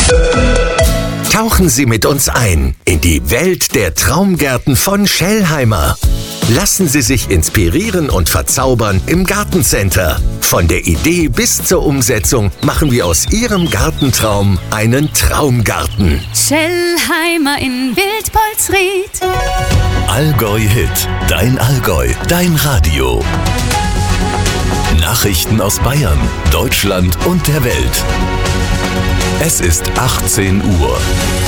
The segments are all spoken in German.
Tauchen Sie mit uns ein in die Welt der Traumgärten von Schellheimer. Lassen Sie sich inspirieren und verzaubern im Gartencenter. Von der Idee bis zur Umsetzung machen wir aus Ihrem Gartentraum einen Traumgarten. Schellheimer in Wildpolsried. Allgäu Hit, dein Allgäu, dein Radio. Nachrichten aus Bayern, Deutschland und der Welt. Es ist 18 Uhr.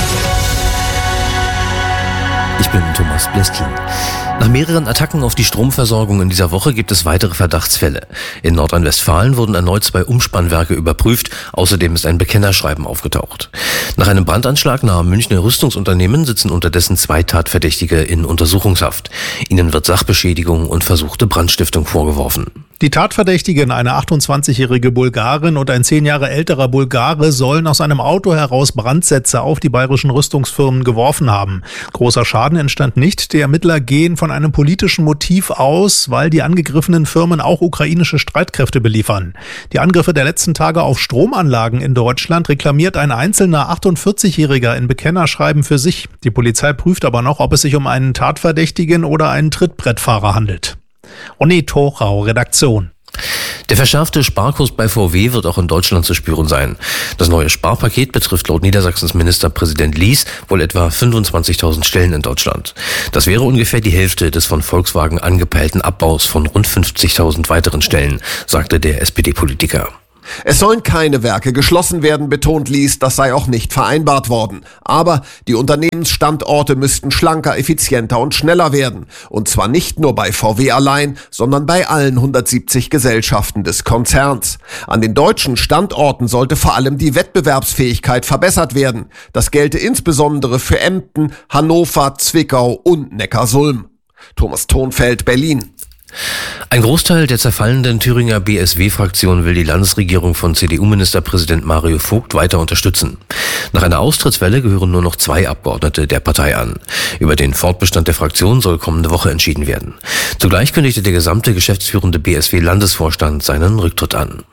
Ich bin Thomas Bleskin. Nach mehreren Attacken auf die Stromversorgung in dieser Woche gibt es weitere Verdachtsfälle. In Nordrhein-Westfalen wurden erneut 2 Umspannwerke überprüft. Außerdem ist ein Bekennerschreiben aufgetaucht. Nach einem Brandanschlag nahe Münchner Rüstungsunternehmen sitzen unterdessen 2 Tatverdächtige in Untersuchungshaft. Ihnen wird Sachbeschädigung und versuchte Brandstiftung vorgeworfen. Die Tatverdächtigen, eine 28-jährige Bulgarin und ein 10 Jahre älterer Bulgare, sollen aus einem Auto heraus Brandsätze auf die bayerischen Rüstungsfirmen geworfen haben. Großer Schaden entstand nicht. Die Ermittler gehen von einem politischen Motiv aus, weil die angegriffenen Firmen auch ukrainische Streitkräfte beliefern. Die Angriffe der letzten Tage auf Stromanlagen in Deutschland reklamiert ein einzelner 48-Jähriger in Bekennerschreiben für sich. Die Polizei prüft aber noch, ob es sich um einen Tatverdächtigen oder einen Trittbrettfahrer handelt. Ronny Tochau, Redaktion. Der verschärfte Sparkurs bei VW wird auch in Deutschland zu spüren sein. Das neue Sparpaket betrifft laut Niedersachsens Ministerpräsident Lies wohl etwa 25.000 Stellen in Deutschland. Das wäre ungefähr die Hälfte des von Volkswagen angepeilten Abbaus von rund 50.000 weiteren Stellen, sagte der SPD-Politiker. Es sollen keine Werke geschlossen werden, betont Lies, das sei auch nicht vereinbart worden. Aber die Unternehmensstandorte müssten schlanker, effizienter und schneller werden. Und zwar nicht nur bei VW allein, sondern bei allen 170 Gesellschaften des Konzerns. An den deutschen Standorten sollte vor allem die Wettbewerbsfähigkeit verbessert werden. Das gelte insbesondere für Emden, Hannover, Zwickau und Neckarsulm. Thomas Thonfeld, Berlin. Ein Großteil der zerfallenden Thüringer BSW-Fraktion will die Landesregierung von CDU-Ministerpräsident Mario Vogt weiter unterstützen. Nach einer Austrittswelle gehören nur noch 2 Abgeordnete der Partei an. Über den Fortbestand der Fraktion soll kommende Woche entschieden werden. Zugleich kündigte der gesamte geschäftsführende BSW-Landesvorstand seinen Rücktritt an.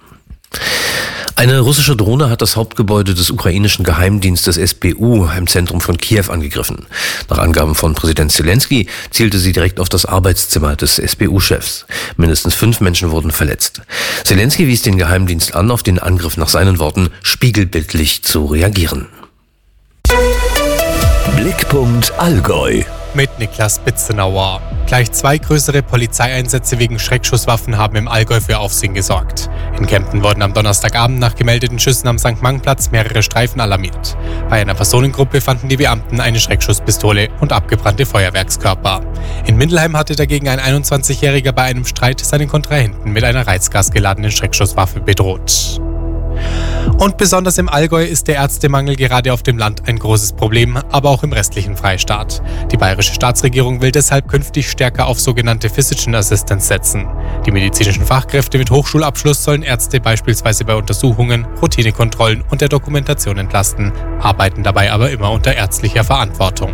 Eine russische Drohne hat das Hauptgebäude des ukrainischen Geheimdienstes SBU im Zentrum von Kiew angegriffen. Nach Angaben von Präsident Zelensky zielte sie direkt auf das Arbeitszimmer des SBU-Chefs. Mindestens 5 Menschen wurden verletzt. Zelensky wies den Geheimdienst an, auf den Angriff nach seinen Worten spiegelbildlich zu reagieren. Blickpunkt Allgäu. Mit Niklas Bitzenauer. Gleich 2 größere Polizeieinsätze wegen Schreckschusswaffen haben im Allgäu für Aufsehen gesorgt. In Kempten wurden am Donnerstagabend nach gemeldeten Schüssen am St.-Mang-Platz mehrere Streifen alarmiert. Bei einer Personengruppe fanden die Beamten eine Schreckschusspistole und abgebrannte Feuerwerkskörper. In Mindelheim hatte dagegen ein 21-Jähriger bei einem Streit seinen Kontrahenten mit einer reizgasgeladenen Schreckschusswaffe bedroht. Und besonders im Allgäu ist der Ärztemangel gerade auf dem Land ein großes Problem, aber auch im restlichen Freistaat. Die bayerische Staatsregierung will deshalb künftig stärker auf sogenannte Physician Assistants setzen. Die medizinischen Fachkräfte mit Hochschulabschluss sollen Ärzte beispielsweise bei Untersuchungen, Routinekontrollen und der Dokumentation entlasten, arbeiten dabei aber immer unter ärztlicher Verantwortung.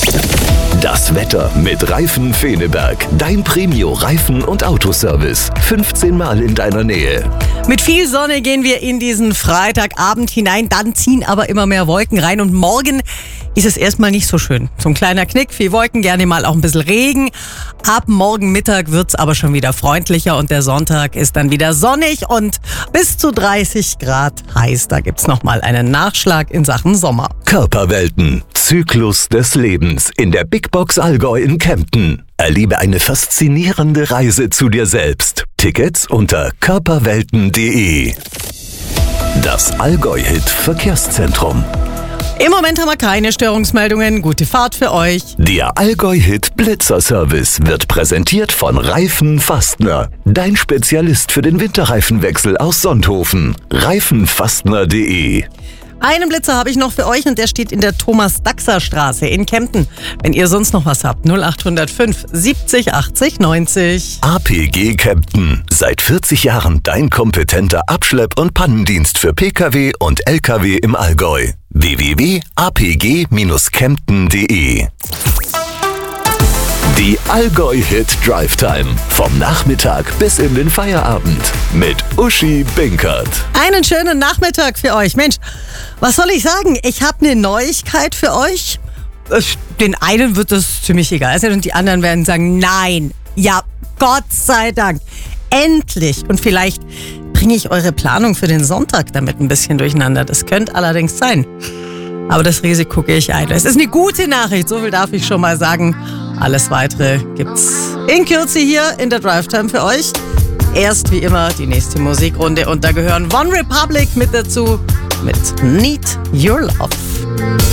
Das Wetter mit Reifen Feneberg. Dein Premio-Reifen- und Autoservice. 15 Mal in deiner Nähe. Mit viel Sonne gehen wir in diesen Freitagabend hinein, dann ziehen aber immer mehr Wolken rein und morgen ist es erstmal nicht so schön. So ein kleiner Knick, viel Wolken, gerne mal auch ein bisschen Regen. Ab morgen Mittag wird's aber schon wieder freundlicher und der Sonntag ist dann wieder sonnig und bis zu 30 Grad heiß. Da gibt's nochmal einen Nachschlag in Sachen Sommer. Körperwelten. Zyklus des Lebens in der Big Box Allgäu in Kempten. Erlebe eine faszinierende Reise zu dir selbst. Tickets unter körperwelten.de. Das Allgäu-Hit Verkehrszentrum. Im Moment haben wir keine Störungsmeldungen. Gute Fahrt für euch. Der Allgäu-Hit Blitzer-Service wird präsentiert von Reifen Fastner. Dein Spezialist für den Winterreifenwechsel aus Sonthofen. reifenfastner.de. Einen Blitzer habe ich noch für euch und der steht in der Thomas-Daxer-Straße in Kempten. Wenn ihr sonst noch was habt, 0805 70 80 90. APG Kempten. Seit 40 Jahren dein kompetenter Abschlepp- und Pannendienst für Pkw und Lkw im Allgäu. www.apg-kempten.de Die Allgäu-Hit Drive Time. Vom Nachmittag bis in den Feierabend. Mit Uschi Binkert. Einen schönen Nachmittag für euch. Mensch, was soll ich sagen? Ich habe eine Neuigkeit für euch. Den einen wird das ziemlich egal sein und die anderen werden sagen, nein. Ja, Gott sei Dank. Endlich. Und vielleicht bringe ich eure Planung für den Sonntag damit ein bisschen durcheinander. Das könnte allerdings sein. Aber das Risiko gehe ich ein. Es ist eine gute Nachricht, so viel darf ich schon mal sagen. Alles Weitere gibt's in Kürze hier in der Drive Time für euch. Erst wie immer die nächste Musikrunde und da gehören One Republic mit dazu mit Need Your Love.